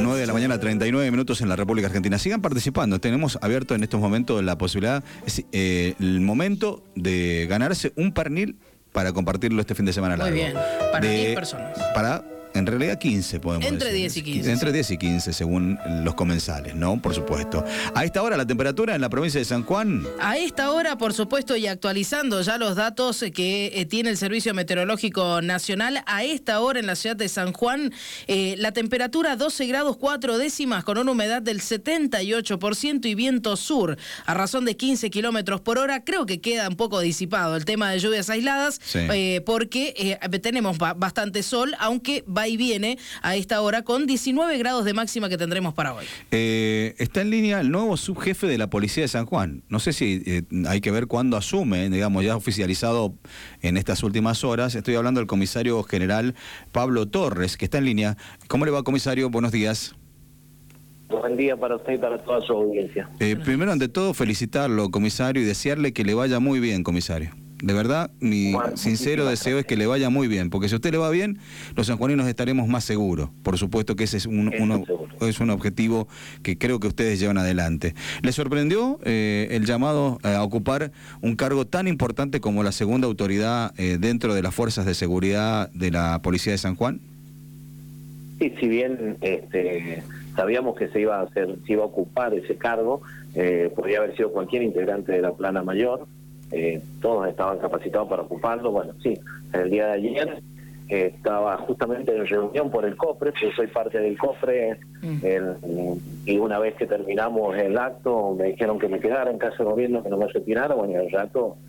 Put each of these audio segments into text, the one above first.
9 de la mañana, 39 minutos en la República Argentina. Sigan participando. Tenemos abierto en estos momentos la posibilidad, el momento de ganarse un pernil para compartirlo este fin de semana largo. Muy bien. Para 10 personas. Para, en realidad, 15 podemos Entre decir. 10 y 15. Entre 10 y 15, según los comensales, ¿no? Por supuesto. A esta hora, la temperatura en la provincia de San Juan. A esta hora, por supuesto, y actualizando ya los datos que tiene el Servicio Meteorológico Nacional, a esta hora en la ciudad de San Juan, la temperatura 12 grados 4 décimas con una humedad del 78% y viento sur a razón de 15 kilómetros por hora. Creo que queda un poco disipado el tema de lluvias aisladas, sí, porque tenemos bastante sol, aunque va y viene a esta hora con 19 grados de máxima que tendremos para hoy. Está en línea el nuevo subjefe de la Policía de San Juan. No sé si hay que ver cuándo asume, digamos, ya oficializado en estas últimas horas. Estoy hablando del comisario general Pablo Torres, que está en línea. ¿Cómo le va, comisario? Buenos días. Buen día para usted y para toda su audiencia. Primero, ante todo, felicitarlo, comisario, y desearle que le vaya muy bien, comisario. De verdad, mi sincero deseo es que le vaya muy bien, porque si a usted le va bien, los sanjuaninos estaremos más seguros. Por supuesto que ese es un objetivo que creo que ustedes llevan adelante. ¿Le sorprendió el llamado a ocupar un cargo tan importante como la segunda autoridad dentro de las fuerzas de seguridad de la Policía de San Juan? Sí, si bien sabíamos que se iba a ocupar ese cargo, podría haber sido cualquier integrante de la plana mayor. Todos estaban capacitados para ocuparlo. Bueno, sí, el día de ayer estaba justamente en reunión por el COPRE, porque soy parte del COPRE, y una vez que terminamos el acto me dijeron que me quedara en casa de gobierno, que no me retirara. Bueno, al rato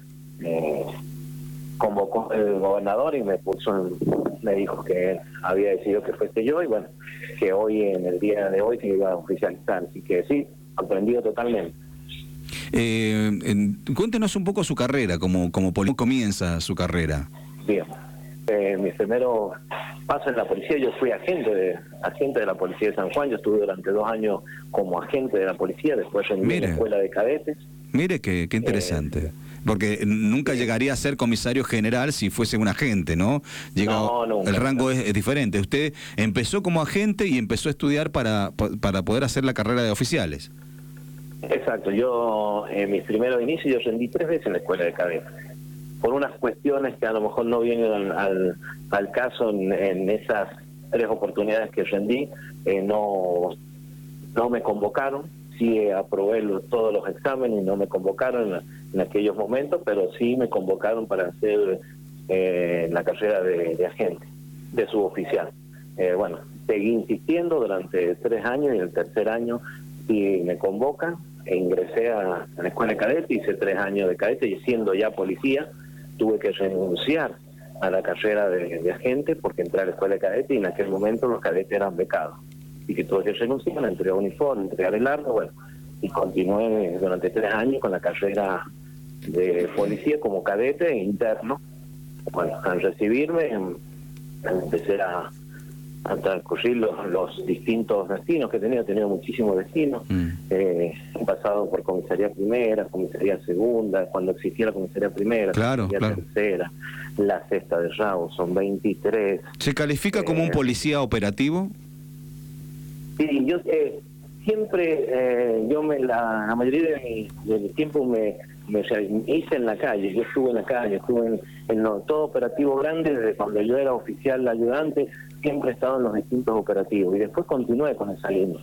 convocó el gobernador y me dijo que él había decidido que fuese yo, y bueno, que hoy, en el día de hoy, se iba a oficializar. Así que sí, sorprendido totalmente. Cuéntenos un poco su carrera, ¿cómo comienza su carrera? Bien, mi primero paso en la policía, yo fui agente de la policía de San Juan. Yo estuve durante 2 años como agente de la policía, después en la escuela de cadetes. Mire qué interesante, porque nunca llegaría a ser comisario general si fuese un agente, ¿no? No, nunca. El rango es diferente. Usted empezó como agente y empezó a estudiar para poder hacer la carrera de oficiales. Exacto, yo en mis primeros inicios yo rendí 3 veces en la escuela de cadetes, por unas cuestiones que a lo mejor no vienen al caso. En esas 3 oportunidades que rendí, no me convocaron. Sí aprobé todos los exámenes y no me convocaron en aquellos momentos, pero sí me convocaron para hacer la carrera de agente, de suboficial. Bueno, seguí insistiendo durante 3 años, y el tercer año sí me convocan e ingresé a la escuela de cadete. Hice 3 años de cadete, y siendo ya policía tuve que renunciar a la carrera de agente porque entré a la escuela de cadete, y en aquel momento los cadetes eran becados, y que tuve que renunciar, entregar uniforme, entregar el arma, bueno, y continué durante 3 años con la carrera de policía como cadete interno. Bueno, al recibirme empecé a transcurrir los distintos destinos que he tenido muchísimos destinos. He pasado por comisaría primera, comisaría segunda, cuando existía la comisaría primera, comisaría tercera, la sexta de Rabo, son 23. ¿Se califica como un policía operativo? Sí, yo siempre, la mayoría de mi tiempo me hice en la calle. Yo estuve en la calle, estuve en todo operativo grande. Desde cuando yo era oficial ayudante, siempre he estado en los distintos operativos, y después continué con esa línea.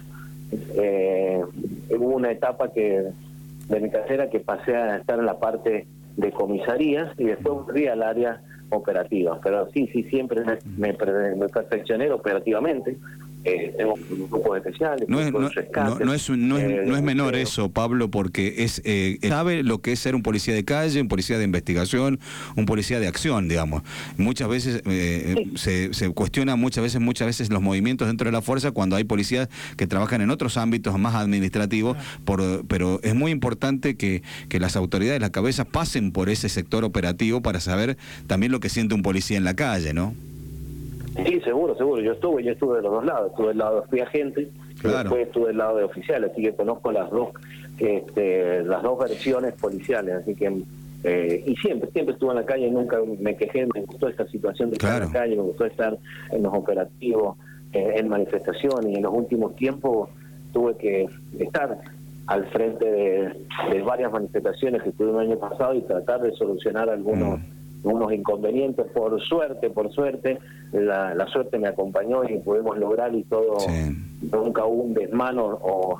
Hubo una etapa de mi carrera que pasé a estar en la parte de comisarías, y después volví al área operativa. Pero sí, siempre me perfeccioné operativamente. Tengo grupos especiales, no es menor eso, Pablo, porque sabe lo que es ser un policía de calle, un policía de investigación, un policía de acción, digamos. Muchas veces se cuestiona muchas veces los movimientos dentro de la fuerza cuando hay policías que trabajan en otros ámbitos más administrativos, pero es muy importante que las autoridades, las cabezas, pasen por ese sector operativo para saber también lo que siente un policía en la calle, ¿no? Sí, seguro. Yo estuve de los dos lados. Estuve del lado, fui agente, claro, después estuve del lado de oficial, así que conozco las dos versiones policiales. Así que y siempre estuve en la calle, nunca me quejé. Me gustó esta situación de estar en la calle, me gustó estar en los operativos. en manifestaciones, y en los últimos tiempos tuve que estar al frente de varias manifestaciones que tuve el año pasado y tratar de solucionar algunos inconvenientes. Por suerte, la suerte me acompañó y pudimos lograr y todo. Sí. Nunca hubo un desmano o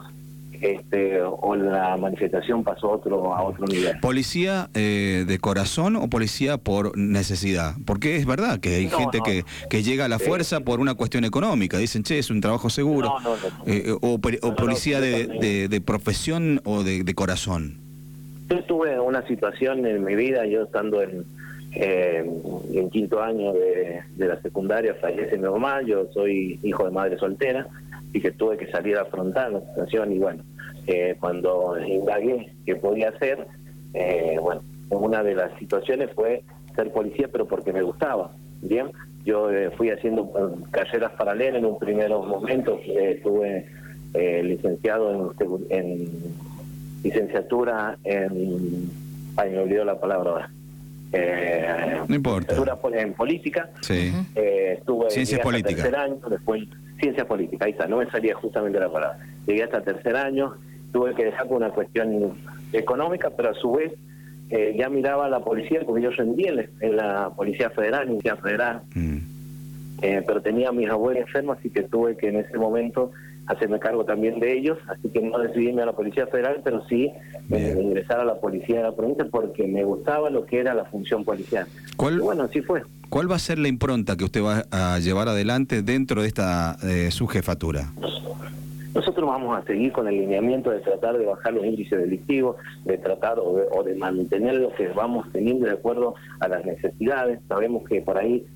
la manifestación pasó a otro nivel. ¿Policía de corazón o policía por necesidad? Porque es verdad que hay gente que llega a la fuerza por una cuestión económica. Dicen, che, es un trabajo seguro. O policía de profesión o de corazón. Yo tuve una situación en mi vida, yo estando en quinto año de la secundaria, fallece mi mamá, yo soy hijo de madre soltera, y que tuve que salir a afrontar la situación, y bueno, cuando indagué qué podía hacer, una de las situaciones fue ser policía, pero porque me gustaba, ¿bien? Yo fui haciendo carreras paralelas en un primer momento, estuve licenciado en licenciatura en... Ay, me olvidó la palabra ahora. No importa. En política. Sí. Estuve Ciencias políticas. Tercer año, después ciencias políticas, ahí está, no me salía justamente la palabra. Llegué hasta tercer año, tuve que dejar por una cuestión económica, pero a su vez ya miraba a la policía, porque yo rendí en la Policía Federal, pero tenía a mis abuelos enfermos, así que tuve que en ese momento hacerme cargo también de ellos, así que no decidí irme a la Policía Federal, pero sí ingresar a la Policía de la provincia porque me gustaba lo que era la función policial. Y bueno, así fue. ¿Cuál va a ser la impronta que usted va a llevar adelante dentro de esta su jefatura? Nosotros vamos a seguir con el lineamiento de tratar de bajar los índices delictivos, de tratar o de mantener lo que vamos teniendo de acuerdo a las necesidades. Sabemos que por ahí